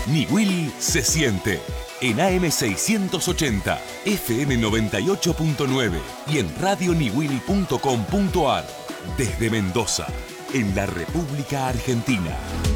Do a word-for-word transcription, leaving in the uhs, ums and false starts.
Niwil se siente en A M seiscientos ochenta, F M noventa y ocho punto nueve y en radio niwil punto com punto ar. Desde Mendoza, en la República Argentina.